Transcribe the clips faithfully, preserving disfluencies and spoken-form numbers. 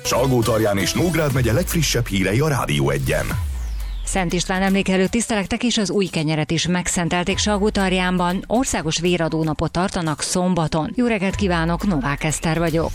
Salgótarján és Nógrád megye legfrissebb hírei a Rádió Egyen. Szent István emlékelőtt tisztelektek és az új kenyeret is megszentelték Salgótarjánban. Országos véradó napot tartanak szombaton. Jó reggelt kívánok, Novák Eszter vagyok.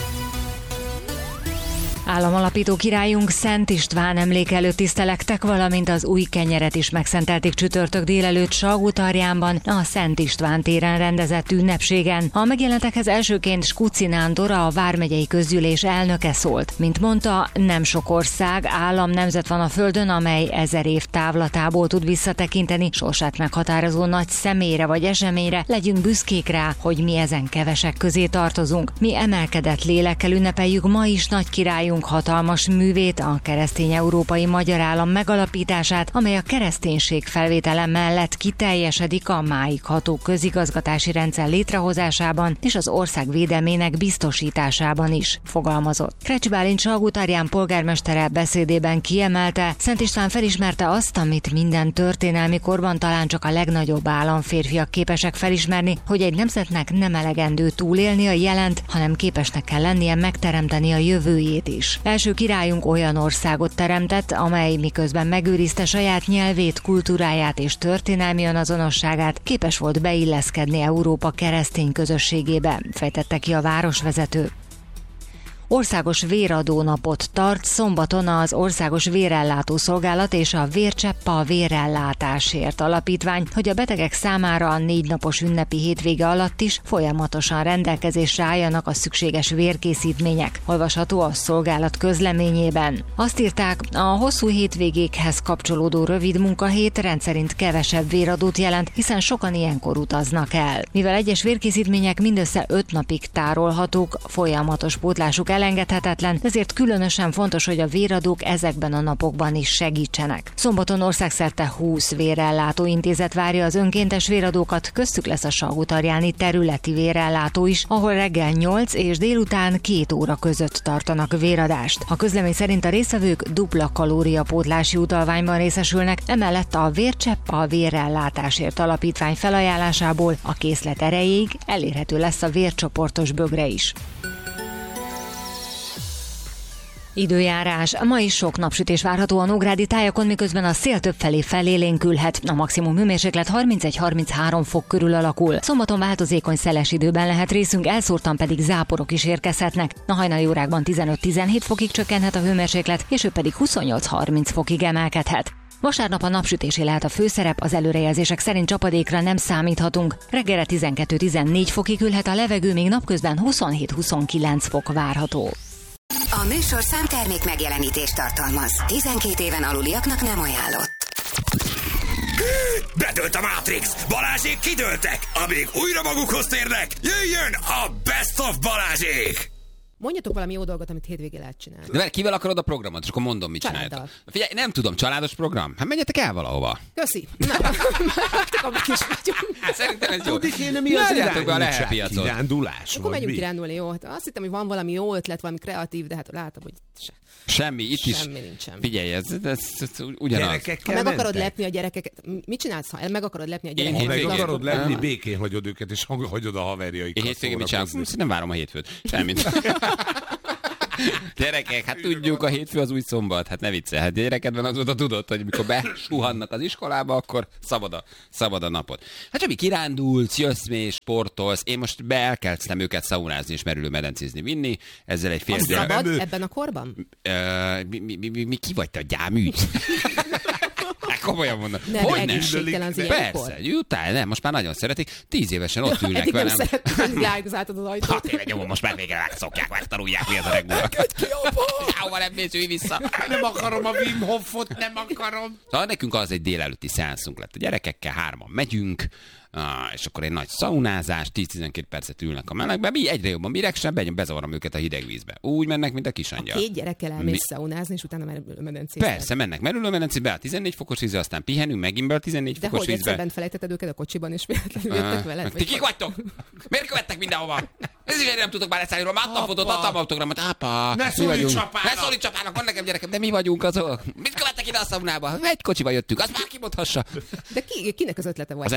Államalapító királyunk Szent István emléke előtt tisztelektek, valamint az új kenyeret is megszentelték csütörtök délelőtt Salgótarjánban a Szent István téren rendezett ünnepségen. A megjelentekhez elsőként Skuci Nándor, a vármegyei közgyűlés elnöke szólt. Mint mondta, nem sok ország, állam, nemzet van a földön, amely ezer év távlatából tud visszatekinteni sorsát meghatározó nagy személyre vagy eseményre. Legyünk büszkék rá, hogy mi ezen kevesek közé tartozunk. Mi emelkedett lélekkel ünnepeljük ma is nagy királyunk hatalmas művét, a keresztény európai magyar állam megalapítását, amely a kereszténység felvétele mellett kiteljesedik a máig ható közigazgatási rendszer létrehozásában és az ország védelmének biztosításában is, fogalmazott. Krecs Bálint Salgótarján polgármestere beszédében kiemelte, Szent István felismerte azt, amit minden történelmi korban talán csak a legnagyobb államférfiak képesek felismerni, hogy egy nemzetnek nem elegendő túlélni a jelent, hanem képesnek kell lennie megteremteni a jövőjét is. Első királyunk olyan országot teremtett, amely miközben megőrizte saját nyelvét, kultúráját és történelmi önazonosságát, képes volt beilleszkedni Európa keresztény közösségébe, fejtette ki a városvezető. Országos véradó napot tart szombaton az Országos Vérellátó Szolgálat és a Vércsepp a Vérellátásért Alapítvány, hogy a betegek számára a négy napos ünnepi hétvége alatt is folyamatosan rendelkezésre álljanak a szükséges vérkészítmények. Olvasható a szolgálat közleményében. Azt írták, a hosszú hétvégékhez kapcsolódó rövid munkahét rendszerint kevesebb véradót jelent, hiszen sokan ilyenkor utaznak el. Mivel egyes vérkészítmények mindössze öt napig tárolhatók, folyamatos pótlásuk elengedhetetlen, ezért különösen fontos, hogy a véradók ezekben a napokban is segítsenek. Szombaton országszerte húsz vérellátó intézet várja az önkéntes véradókat, köztük lesz a salgótarjáni területi vérellátó is, ahol reggel nyolc és délután két óra között tartanak véradást. A közlemény szerint a résztvevők dupla kalóriapótlási utalványban részesülnek, emellett a Vércsepp a Vérellátásért Alapítvány felajánlásából a készlet erejéig elérhető lesz a vércsoportos bögre is. Időjárás. Ma is sok napsütés várható a nógrádi tájakon, miközben a szél többfelé felélénkülhet. A maximum hőmérséklet harmincegy-harminchárom fok körül alakul. Szombaton változékony szeles időben lehet részünk, elszórtan pedig záporok is érkezhetnek. A hajnali órákban tizenöt-tizenhét fokig csökkenhet a hőmérséklet, később pedig huszonnyolc-harminc fokig emelkedhet. Vasárnap a napsütésé lehet a főszerep, az előrejelzések szerint csapadékra nem számíthatunk. Reggelre tizenkettő-tizennégy fokig ülhet a levegő, még napközben huszonhét-huszonkilenc fok várható. A műsor számtermék megjelenítést tartalmaz. tizenkét éven aluliaknak nem ajánlott. Bedőlt a Matrix! Balázsék kidőltek! Amíg újra magukhoz térnek, jöjjön a Best of Balázsék! Mondjatok valami jó dolgot, amit hétvégén lehet csinálni. De kivel akarod a programot? És akkor mondom, mit csináljátok. Figyelj, nem tudom, családos program? Hát menjetek el valahova. Köszi. Na, láttuk, amik is vagyunk. Hát szerintem ez jó. Tudni kéne, mi az irányultság, kirándulás? Akkor menjünk kirándulni, jó. Azt hittem, hogy van valami jó ötlet, valami kreatív, de hát látom, hogy se. Semmi, itt is. Semmi nincsen. Figyelj, ez, ez, ez ugyanaz. Ha meg akarod lepni a gyerekeket, mit csinálsz, ha meg akarod lepni a gyerekeket? Ha meg akarod lepni, békén hagyod őket, és hagyod a haverjaikat. Én hétvégén mit csinálok? Nem várom a hétfőt. Semmit. Gyerekek, hát tudjuk, a hétfő az új szombat, hát ne viccelj, hát gyerekedben azóta tudod, hogy mikor besuhannak az iskolába, akkor szabad a, szabad a napot. Hát semmi, kirándulsz, jössz mély, sportolsz, én most be elkezdtem őket szaunázni és merülőmedencézni vinni, ezzel egy fél... Szabad ebben a korban? Uh, mi, mi, mi, mi, ki vagy te, a gyámügy? Komolyan mondom. Nem, hogy egészségtelen az persze, jutál, nem, most már nagyon szeretik. Tíz évesen ott ülnek eddig velem. Nem szeretik, hogy rágzáltad az ajtót. Hát tényleg nyomom, most már végre megszokják, megtanulják, mi az a regula. Jával nem mész, ülj vissza. Nem akarom a Wim Hofot, nem akarom. Szóval nekünk az egy délelőtti szeánszunk lett. A gyerekekkel hárman megyünk, Ah, és akkor egy nagy szaunázás, tíz-tizenkét percet ülnek a melegben, mi egyre jobban miregsebb, bezavarom őket a hideg vízbe. Úgy mennek, mint a kisangyal. A két gyerekkel elmész mi... szaunázni, és utána merülőmedencézni. Persze, mennek merülőmedencébe, a tizennégy fokos vízbe, aztán pihenünk, megint be a tizennégy de fokos vízbe. De hogy egyszer bent felejtetted őket a kocsiban, és véletlenül jöttek veled? Ti kik vagytok? Miért követtek mindenhova? Ezért nem tudok már leszállni, már adtam fotót, adtam autogramot. Apa, ne szólíts csapának! Ne szólíts csapának, van nekem gyerekem, de mi vagyunk azok. Mit követtek ide a szaunába? Egy kocsiba jöttünk, azt már kimondhassa. De ki, kinek az ötlete volt? Az ez? enyém.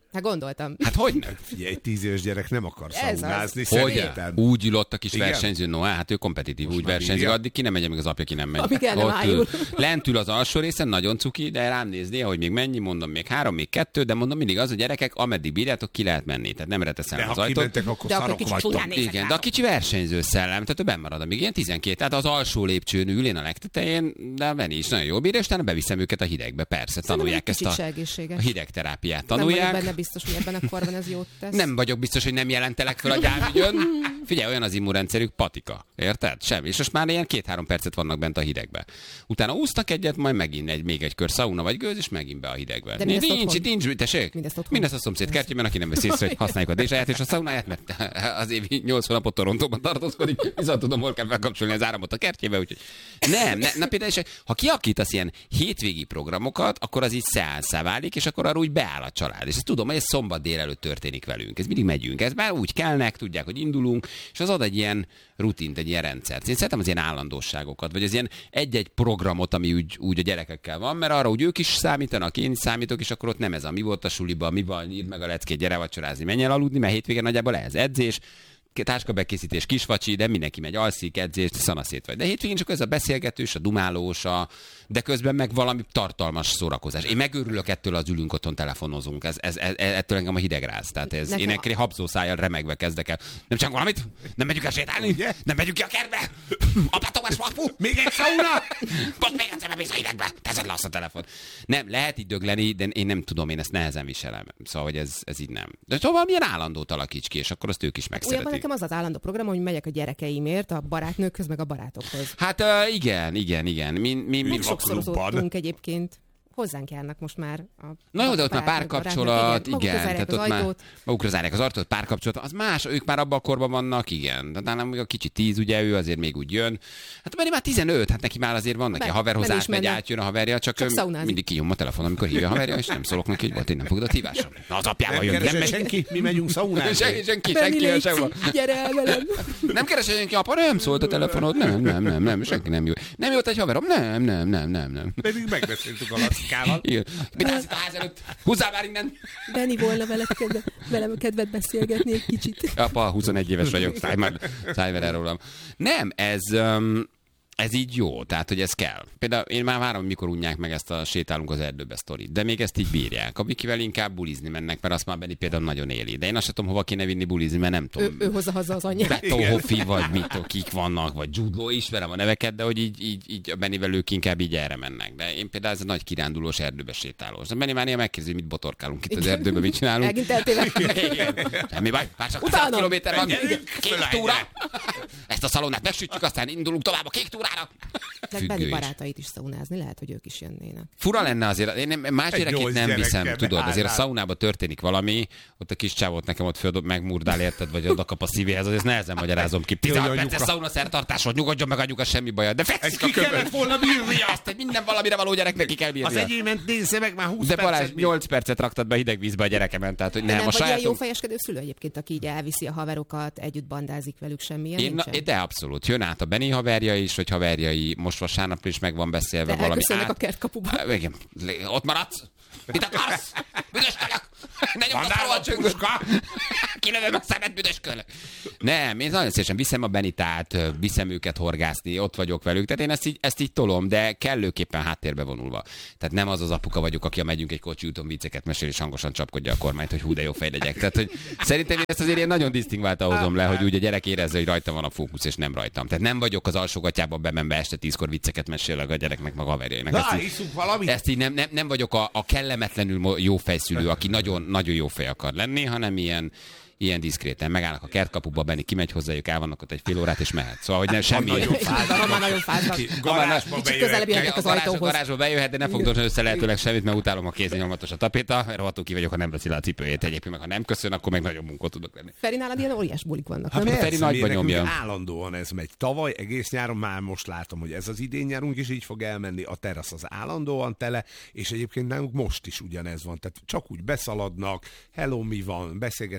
Hát gondoltam. Hát hogy nem? Figyelj, egy tíz éves gyerek nem akar Ez szaunázni, Hogy? szerintem. Úgy ülott a kis Igen? versenyző, no, hát ő kompetitív, Most úgy már versenyzik, írja. addig ki nem megy, még az apja ki nem megy. Amíg el nem Ott ájul. ül. Lent ül az alsó részen, nagyon cuki, de rám nézni, hogy még mennyi, mondom, még három, még kettő, de mondom mindig az, hogy gyerekek, ameddig bírjátok, ki lehet menni. Tehát nem reteszem De az ha ajtót. kimentek, akkor De akkor szarok kicsit vagytok. csúnyán nézek Igen, rá. de a kicsi versenyző szellem, tehát ő benn marad, amíg ilyen tizenkét, tehát az alsó lépcsőn ül, én a legtetején, de a Benni is nagyon jól bírja, és utána beviszem őket a hidegbe, persze, tanulják egy ezt a, kicsit se egészséges. a hidegterápiát, Nem vagyok tanulják. benne biztos, hogy ebben a korban ez jót tesz. Nem vagyok biztos, hogy nem jelentelek fel a gyámügyön. Figyelj, olyan az immunrendszerük, patika. Érted? Semmi. És most már ilyen két-három percet vannak bent a hidegbe. Utána úsznak egyet, majd megint egy, még egy kör szauna vagy gőz, és megint be a hidegbe. De mindezt nincs, otthon? nincs, tessék? Mindezt otthon? Mindezt a szomszéd kertjében, aki nem veszi észre, hogy használjuk a dézsáját és a szaunáját, mert az évi nyolc hónapot Torontóban tartózkodik, viszont tudom, hol kell felkapcsolni az áramot a kertjébe, úgyhogy nem, ne, na például, és ha kiakítasz ilyen hétvégi programokat, akkor az így szeánszá válik, és akkor arra úgy beáll a család. És ezt tudom, hogy ez szombat délelőtt történik velünk. Ez mindig megyünk. Ez már úgy kelnek, tudják, hogy indulunk, és az ad egy ilyen rutint, egy ilyen rendszert. Én szeretem az ilyen állandóságokat, vagy az ilyen egy-egy programot, ami úgy, úgy a gyerekekkel van, mert arra úgy ők is számítanak, én is számítok, és akkor ott nem ez a mi volt a suliba, mi van, írd meg a leckét, gyere vacsorázni, menj el aludni, mert hétvégén nagyjából ez edzés, táskabegkészítés, kisvacsi, de mindenki megy, alszik, edzést, szanaszét vagy. De hétvégén csak ez a beszélgetős, a dumálós, a... de közben meg valami tartalmas szórakozás. Én megőrülök ettől, az ülünk otthon, telefonozunk. Ez, ez, ez, ettől engem a hidegráz. Tehát ez, Nekem én ekkor habzószájjal remegve kezdek el. Nem csak valamit? Nem megyünk el sétálni? Ugye? Nem megyünk ki a kertbe? Apa Tomás Papu? Még egy szauna? Pont még egyszer bemész a hidegbe. Teszed le azt a telefon. Nem, lehet így dögleni, de én nem tudom, én ezt nehezen viselem. Szóval, hogy ez, ez így nem. De szóval milyen állandót alakíts ki, és akkor azt ők is Olyan megszeretik. nekem az az állandó program, hogy megyek a gyerekeimért, a barátnőkhöz, meg a barátokhoz. Hát uh, igen, igen, igen. Mi, mi, mi, Meg sokszorozottunk egyébként. Hozzánk járnak most már a Na jó, de ott már barátnők, párkapcsolat, barátnők, igen. magukra zárják Tehát az ott már ajtót. magukra zárják az arcot, párkapcsolat, az más, ők már abban a korban vannak, igen. De nálam még a kicsi tíz, ugye ő azért még úgy jön. Hát Benni már tizenöt, hát neki már azért vannak, Be- a haverhoz nem is átmegy, menne. átjön a haverja, csak, Csak ő szaunázik. mindig kinyom a telefon, amikor hívja a haverja, és nem szólok neki, hogy volt, én nem fogod a hívásra. Na, az apjával Nem jön, nem keresel megy. senki? Mi megyünk szaunázni. Senki, senki, Benni, senki, légy sehova. szí- gyere el velem. Nem keresel senki, apa, nem szólt a telefonod, nem, nem, nem, nem, senki nem jó. Nem jött egy haverom, nem, nem, nem, nem, nem. Pedig megbeszéltük a Lackával. Igen. Mit állsz itt a ház előtt? Húzzál már innen! Benni volna veled kedve, velem kedvet beszélgetni egy kicsit. Apa, huszonegy éves vagyok, szállj már, szállj már el rólam. Nem, ez, um, ez így jó, tehát, hogy ez kell. Például én már várom, mikor unják meg ezt a sétálunk az erdőbe sztorit, de még ezt így bírják. A Vikivel inkább bulizni mennek, mert azt már Benni például nagyon éli. De én azt sem tudom, hova kéne vinni bulizni, mert nem tudom. Ő, ő hozza haza az anyját. Beto Hoffi, vagy mit, kik vannak, vagy Jude Law, ismerem a neveket, de hogy így, így, így a Bennivel ők inkább így erre mennek. De én például ez a nagy kirándulós erdőbe sétálós. De Benni már néha megkérdezi, mit botorkálunk itt az erdőbe, mit csinálunk. Megint eltévedtünk. Igen. Semmi baj, már csak Utána. száz kilométer van. Menjünk. Kék túra. Ezt a szalonnát megsütjük, aztán indulunk tovább a kék túrára. Meg Benni Függő is. barátait is szaunázni, lehet, hogy ők is jönnének. Fura lenne azért, én nem, más Egy gyerekét nyolc nem gyerek viszem, kell tudod, azért a beállnál. szaunában történik valami, ott a kis csávót nekem ott földob, megmurdál, érted, vagy oda kap a szívéhez, azért nehezen magyarázom ki. tizenhat Hogy perces anyuka. szauna szertartás, hogy nyugodjon meg anyuka, semmi baja, de Ezt fekszik a ki köbön. kellett volna bírnia. Ezt egy minden valamire való gyereknek ki kell Az bírnia. egyément nézze meg már húsz De Balázs, percet. nyolc percet raktad be hideg vízbe a gyerekemen, tehát hogy De nem, nem a vagy ilyen jó sajátom... fejeskedő szülő egyébként, aki így elviszi a haverokat, együtt bandázik velük, semmilyen Én, na, nincsen? de abszolút. Jön át a Benni haverja is, vagy haverjai, most vasárnap is meg van beszélve De valami elköszönnek át. a kertkapuba. Á, igen. Lé- Ott maradsz? Mit akarsz? Büdöskölök! Ne nyomd a Vandál szarva a a csöngöt! puska! Kilövöm a szemet, büdöskölök! Nem, én nagyon szívesen viszem a Benitát, viszem őket horgászni, ott vagyok velük. Tehát én ezt így, ezt így tolom, de kellőképpen háttérbe vonulva. Tehát nem az az apuka vagyok, aki a megyünk egy kocsi úton vicceket mesél, és hangosan csapkodja a kormányt, hogy hú, de jó fej legyek. Tehát, hogy szerintem én ezt azért ilyen nagyon disztingváltan hozom le, hogy úgy a gyerek érezze, hogy rajta van a fókusz, és nem rajtam. Tehát nem vagyok az alsógatyában bemenve este tízkor vicceket mesélek a gyereknek, meg a haverjainak. Na, Ezt így- hiszunk valamit. ezt így nem, nem, nem vagyok a, a kellemetlenül mo- jó fejszülő, aki nagyon, nagyon jó fej akar lenni, hanem ilyen, ilyen diszkréten. Megállnak a kertkapuba, Benni kimegy hozzájuk, el vannak ott egy fél órát, és mehet. Szóval, hogy nem semmi. Nagyon Ha már nagyon fáznak. Garázsba Kicsit közelebb bejöhetnek. jöhetnek az A garázsba, ajtóhoz. garázsba bejöhet, de ne fogdosson össze lehetőleg semmit, mert utálom, a kézi nyomatos a tapéta, rohadtul ki vagyok, ha nem veszi le a cipőjét egyébként, meg ha nem köszön, akkor meg nagyon munkot tudok lenni. Feri, nálad ilyen óriás bulik vannak, Hát nem? Feri persze, nagyba mi nekünk nyomja. állandóan ez megy. Tavaly egész nyáron már most látom, hogy ez az idén nyárunk is így fog elmenni, a terasz az állandóan tele, és egyébként nálunk most is ugyanez van. Tehát csak úgy beszaladnak, hello, mi van, beszélgetnek egy kicsit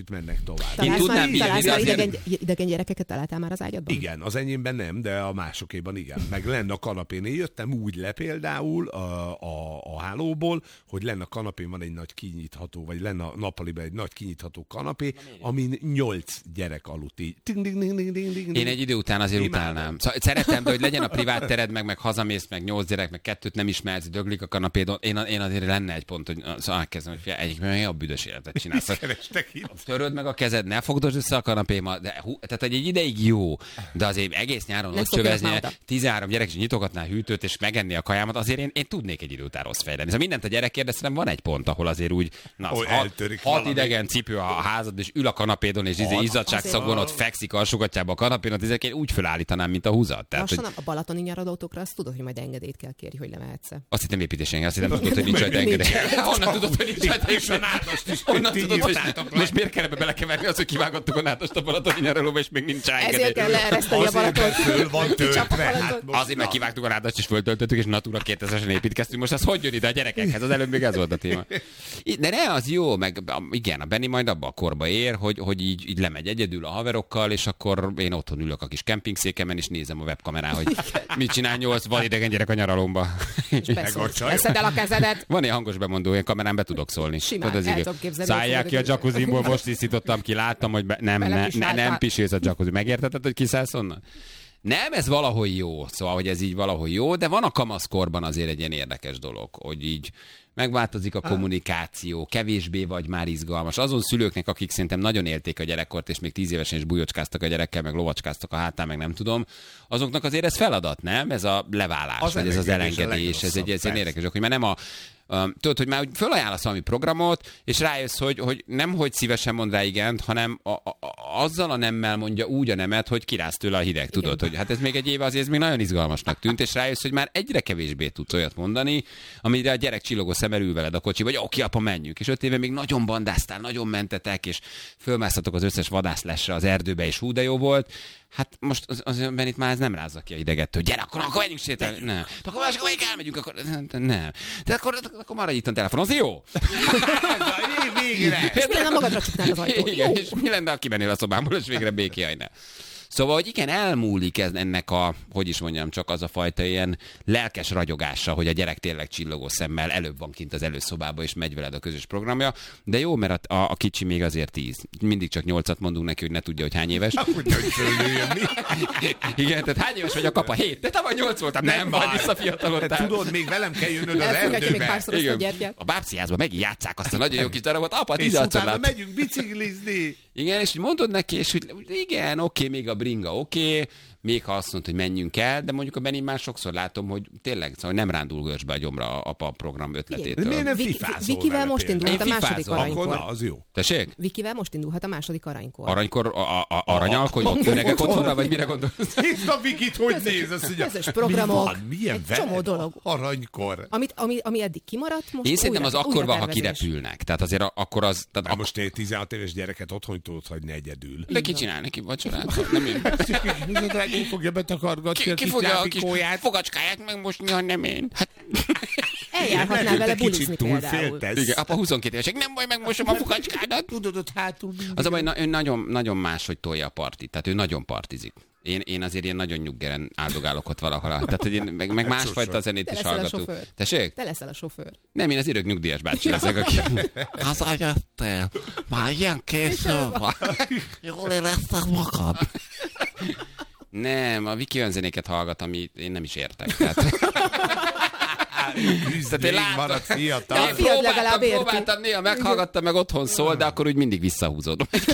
kicsit mennek tovább. Én tudnám bírni, találsz de már azért- idegen, idegen gyerekeket találtál már az ágyadban? Igen, az enyémben nem, de a másokéban igen. Meg lenne a kanapén. Én jöttem úgy le például a, a, a hálóból, hogy lenne a kanapén van egy nagy kinyitható, vagy lenne a nappaliban egy nagy kinyitható kanapé, amin nyolc gyerek aludt így. Ding, ding, ding, ding, ding, ding. Én egy idő után azért Imádom. utálnám. Szóval szeretem, de hogy legyen a privát tered, meg, meg hazamész, meg nyolc gyerek, meg kettőt nem ismersz, döglik a kanapédon. Én, én azért lenne egy pont, hogy szóval elkezdem, hogy egyik, mert a büdös életet csinálsz. Kerestek itt. Töröd meg a kezed, ne fogdosd össze a kanapémat, de hú, tehát egy ideig jó, de azért egész nyáron Ne ott szokjanak csövezni, már oda. tizenhárom gyerek is nyitogatná a hűtőt és megenni a kajámat, azért én, én tudnék egy idő után rossz fejleni. Szóval mindent a gyerek kérdeztem, van egy pont, ahol azért úgy, na, Ahol hat, eltörik hat valami. idegen cipő a házad, és ül a kanapédon, és izé izzadságszagon ott fekszik alsógatjába a kanapén, ezek én úgy fölállítanám, mint a húzat. Tehát, hogy Lassan a balatoni nyaralótókra azt tudod, hogy majd engedélyt kell kérni, hogy lemehetsz. azt hittem építésen, azt hittem tudod, hogy nincs rajta engedély. Honnan tudod, hogy nincs rajta És a engedély? nádost is Honnan ti tudod, hogy nyitottátok le. most miért kell ebbe belekeverni az, hogy kivágottuk a nátost a balatoni nyaralóba, és még nincs rá engedély? Ezért kell leereszteni a Azért, mert Balatont. föl van töltve. Csak a Hát Balaton. most Azért, mert na. kivágtuk a nádat, és föltöltöttük, és Natura kétezresen építkeztünk. Most az hogy jön ide a gyerekekhez? Az előbb még ez volt a téma. De ne, az jó, meg a- igen, a Benni majd abba a korba ér, hogy, hogy így, így lemegy egyedül a haverokkal, és akkor én otthon ülök a kis kempingszékemen, és nézem a webkamerán, hogy mit csinál nyolc vadidegen gyerek a nyaralomba. Beszólsz. Veszed el a kezedet. Van ilyen hangos bemondó, ilyen kamerán be tudok szólni. Simán, Tudod, az el így, tudom képzelni, Szállják hogy ki a fogod- jacuzzimból, most tisztítottam ki, láttam, hogy be, nem, ne, ne, nem Belepisáltál. pisélsz a jacuzzi. Megértetted, hogy kiszállsz onnan? Nem, ez valahol jó, szóval, hogy ez így valahol jó, de van a kamaszkorban azért egy ilyen érdekes dolog, hogy így megváltozik a kommunikáció, kevésbé vagy már izgalmas. Azon szülőknek, akik szerintem nagyon élték a gyerekkort, és még tíz évesen is bujocskáztak a gyerekkel, meg lovacskáztak a hátán, meg nem tudom, azoknak azért ez feladat, nem? Ez a leválás, Az vagy ez az elengedés a elengedés, ez egy, ez egy legrosszabb, érdekes dolog, hogy már nem a Um, tudod, hogy már úgy fölajánlasz valami programot, és rájössz, hogy, hogy nem, hogy szívesen mond rá igent, hanem a, a, a, azzal a nemmel mondja úgy a nemet, hogy kirász tőle a hideg, tudod, hogy hát ez még egy éve azért ez még nagyon izgalmasnak tűnt, és rájössz, hogy már egyre kevésbé tudsz olyat mondani, amire a gyerek csillogó szemmel ül veled a kocsi, vagy oké, apa, menjünk. És öt éve még nagyon bandáztál, nagyon mentetek, és fölmásztatok az összes vadászlesre az erdőbe, és hú, de jó volt. Hát most az, az itt már ez nem rázza ki a ideget, hogy gyere, akkor, akkor menjünk sétálni. Nem. De akkor máskor még elmegyünk, akkor nem. De akkor, akkor maradj itt a telefonon, az jó? Végre! És mi lenne magadra csuknád az ajtót? Igen, és mi lenne, ha kimennél a szobámból, és végre békéhajnál. Szóval, hogy igen, elmúlik ez, ennek a, hogy is mondjam, csak az a fajta ilyen lelkes ragyogása, hogy a gyerek tényleg csillogó szemmel előbb van kint az előszobába, és megy veled a közös programja. De jó, mert a, a, a kicsi még azért tíz. Mindig csak nyolcat mondunk neki, hogy ne tudja, hogy hány éves. Tudja, hogy fölnőjön mi. Igen, tehát hány éves vagy a kapa? Hét. De tavaly nyolc voltam, nem, nem vagy baj. visszafiatalodtál. Tudod, még velem kell jönnöd az Elfogadja még erdőbe. párszor azt a gyertyát. A bábsziházban megint játsszák azt a nagyon jó kis darabot. Apa, És tizenhatszor utána láttam. megyünk biciklizni. Igen, és hogy mondod neki, és hogy igen, oké, még a bringa, oké, még ha azt mondta, hogy menjünk el, de mondjuk a Benni már sokszor látom, hogy tényleg szóval nem rándul görcsbe a gyomra a apa program De ötletétől. miért nem Viki- fifázol Vikivel vele most például? indult a Én második fifázom. Akkor aranykor. na, az jó. Tessék? Vikivel most indulhat a második aranykor. Aranykor, a, a, a aranyalkony, ott öregek otthonra, vagy mire gondolsz? Nézd a Vikit, hogy néz, azt mondja, közös programok, mi van, milyen egy veled csomó dolog. Aranykor. Amit, ami, ami eddig kimaradt, most Én szerintem az újra, akkor van, ha újra tervezés. kirepülnek. Tehát azért a- akkor az... Tehát Na ak- most egy tizenhat éves gyereket otthon tudod hagyni egyedül. de ki csinál neki vacsorát? Nem én. Ki fogja betakargatni Ki, ki fogja a kis fogacskáját megmosni, ha nem én? Hát Eljárhatnál vele bulizni például. féltesz. igen, apa huszonkettő évesek, nem baj, megmosom a fogacskádat. Tudod, ott hátul mindig. Az a baj, na, ő nagyon, nagyon más, hogy tolja a partit. Tehát ő nagyon partizik. Én, én azért ilyen nagyon nyuggeren áldogálok ott valahol. Tehát, hogy én meg, meg másfajta zenét Te is leszel a hallgatunk. sofőr. Tessék? Te leszel a sofőr. Nem, én az örök nyugdíjas bácsi leszek, aki... Hazajöttél. Már ilyen késő van. Jól érezted magad. Nem, a Viki olyan zenéket hallgat, amit én nem is értek. Tehát... Küzd, én még látom. marad Ja, fiatal. fiad legalább próbáltam, érti. próbáltam, néha meghallgattam, meg otthon szól, de akkor úgy mindig visszahúzódom.